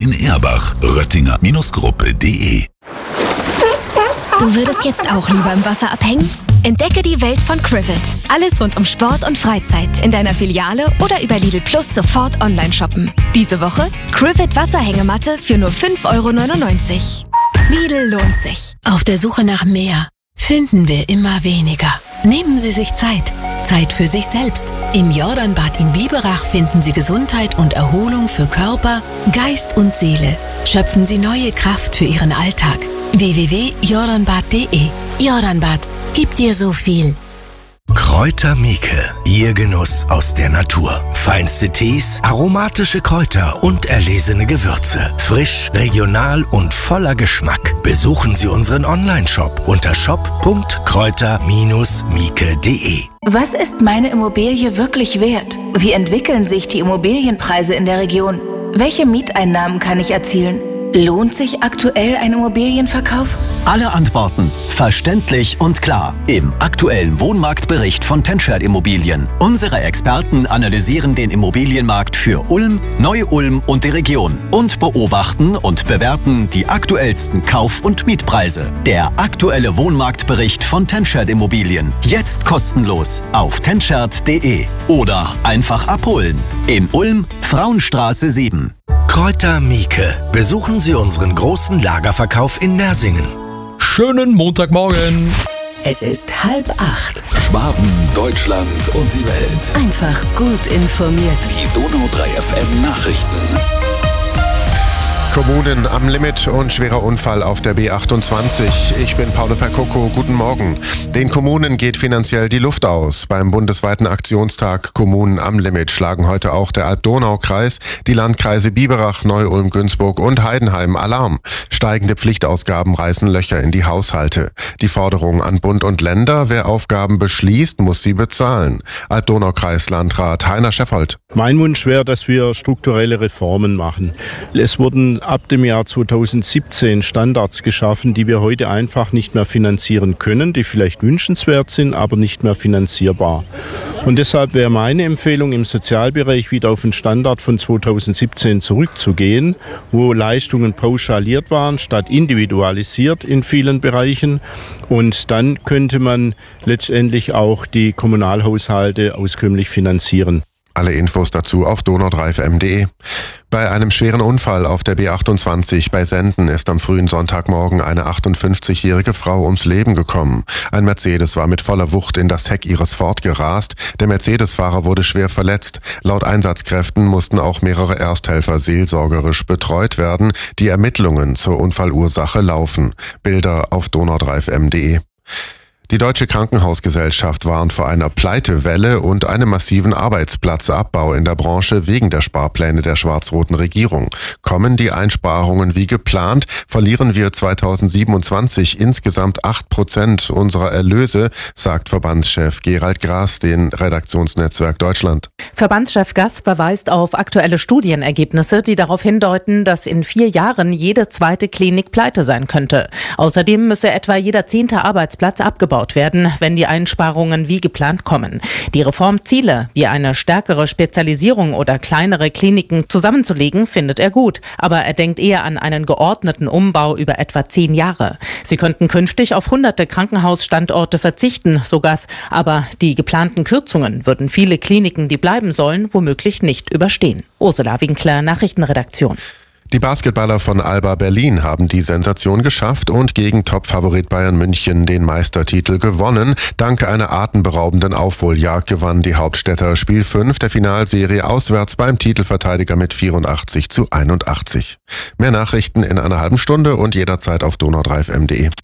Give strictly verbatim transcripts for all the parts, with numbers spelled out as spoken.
Erbach. Röttinger-Gruppe punkt de. Du würdest jetzt auch lieber im Wasser abhängen? Entdecke die Welt von Crivet. Alles rund um Sport und Freizeit in deiner Filiale oder über Lidl Plus sofort online shoppen. Diese Woche Crivet Wasserhängematte für nur fünf Euro neunundneunzig. Lidl lohnt sich. Auf der Suche nach mehr finden wir immer weniger. Nehmen Sie sich Zeit. Zeit für sich selbst. Im Jordanbad in Biberach finden Sie Gesundheit und Erholung für Körper, Geist und Seele. Schöpfen Sie neue Kraft für Ihren Alltag. w w w punkt jordanbad punkt de. Jordanbad gibt dir so viel. Kräuter Mieke, Ihr Genuss aus der Natur. Feinste Tees, aromatische Kräuter und erlesene Gewürze. Frisch, regional und voller Geschmack. Besuchen Sie unseren Online-Shop unter shop punkt kräuter mieke punkt de. Was ist meine Immobilie wirklich wert? Wie entwickeln sich die Immobilienpreise in der Region? Welche Mieteinnahmen kann ich erzielen? Lohnt sich aktuell ein Immobilienverkauf? Alle Antworten verständlich und klar im aktuellen Wohnmarktbericht von Tenschert Immobilien. Unsere Experten analysieren den Immobilienmarkt für Ulm, Neu-Ulm und die Region und beobachten und bewerten die aktuellsten Kauf- und Mietpreise. Der aktuelle Wohnmarktbericht von Tenschert Immobilien. Jetzt kostenlos auf tenschert punkt de oder einfach abholen. In Ulm, Frauenstraße sieben. Kräuter Mieke. Besuchen Sie unseren großen Lagerverkauf in Mersingen. Schönen Montagmorgen. Es ist halb acht. Schwaben, Deutschland und die Welt. Einfach gut informiert. Die Donau drei F M Nachrichten. Kommunen am Limit und schwerer Unfall auf der B achtundzwanzig. Ich bin Paolo Percoco, guten Morgen. Den Kommunen geht finanziell die Luft aus. Beim bundesweiten Aktionstag Kommunen am Limit schlagen heute auch der Alb-Donau-Kreis, die Landkreise Biberach, Neu-Ulm, Günzburg und Heidenheim Alarm. Steigende Pflichtausgaben reißen Löcher in die Haushalte. Die Forderung an Bund und Länder, wer Aufgaben beschließt, muss sie bezahlen. Alb-Donau-Kreis-Landrat Heiner Scheffold. Mein Wunsch wäre, dass wir strukturelle Reformen machen. Es wurden ab dem Jahr zweitausendsiebzehn Standards geschaffen, die wir heute einfach nicht mehr finanzieren können, die vielleicht wünschenswert sind, aber nicht mehr finanzierbar. Und deshalb wäre meine Empfehlung, im Sozialbereich wieder auf den Standard von zweitausendsiebzehn zurückzugehen, wo Leistungen pauschaliert waren, statt individualisiert in vielen Bereichen. Und dann könnte man letztendlich auch die Kommunalhaushalte auskömmlich finanzieren. Alle Infos dazu auf donau drei F M punkt de. Bei einem schweren Unfall auf der B achtundzwanzig bei Senden ist am frühen Sonntagmorgen eine achtundfünfzigjährige Frau ums Leben gekommen. Ein Mercedes war mit voller Wucht in das Heck ihres Ford gerast. Der Mercedes-Fahrer wurde schwer verletzt. Laut Einsatzkräften mussten auch mehrere Ersthelfer seelsorgerisch betreut werden. Die Ermittlungen zur Unfallursache laufen. Bilder auf donau drei F M punkt de. Die Deutsche Krankenhausgesellschaft warnt vor einer Pleitewelle und einem massiven Arbeitsplatzabbau in der Branche wegen der Sparpläne der schwarz-roten Regierung. Kommen die Einsparungen wie geplant, verlieren wir zweitausendsiebenundzwanzig insgesamt acht Prozent unserer Erlöse, sagt Verbandschef Gerald Gras den Redaktionsnetzwerk Deutschland. Verbandschef Gass verweist auf aktuelle Studienergebnisse, die darauf hindeuten, dass in vier Jahren jede zweite Klinik pleite sein könnte. Außerdem müsse etwa jeder zehnte Arbeitsplatz abgebaut werden, wenn die Einsparungen wie geplant kommen. Die Reformziele, wie eine stärkere Spezialisierung oder kleinere Kliniken zusammenzulegen, findet er gut. Aber er denkt eher an einen geordneten Umbau über etwa zehn Jahre. Sie könnten künftig auf hunderte Krankenhausstandorte verzichten, so Gass. Aber die geplanten Kürzungen würden viele Kliniken, die bleiben sollen, womöglich nicht überstehen. Ursula Winkler, Nachrichtenredaktion. Die Basketballer von Alba Berlin haben die Sensation geschafft und gegen Topfavorit Bayern München den Meistertitel gewonnen. Dank einer atemberaubenden Aufholjagd gewann die Hauptstädter Spiel fünf der Finalserie auswärts beim Titelverteidiger mit vierundachtzig zu einundachtzig. Mehr Nachrichten in einer halben Stunde und jederzeit auf donau drei F M punkt de.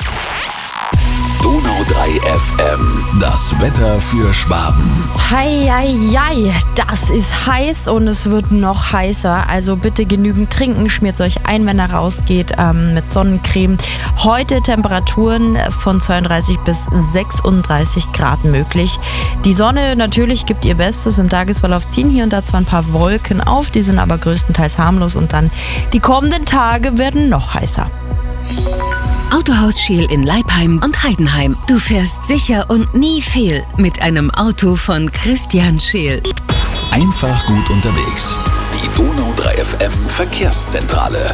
Donau drei F M, das Wetter für Schwaben. Hei, hei, hei, das ist heiß und es wird noch heißer. Also bitte genügend trinken, schmiert euch ein, wenn ihr rausgeht, ähm, mit Sonnencreme. Heute Temperaturen von zweiunddreißig bis sechsunddreißig Grad möglich. Die Sonne natürlich gibt ihr Bestes. Im Tagesverlauf ziehen hier und da zwar ein paar Wolken auf, die sind aber größtenteils harmlos und dann die kommenden Tage werden noch heißer. Autohaus Scheel in Leipheim und Heidenheim. Du fährst sicher und nie fehl mit einem Auto von Christian Scheel. Einfach gut unterwegs. Die Donau drei F M Verkehrszentrale.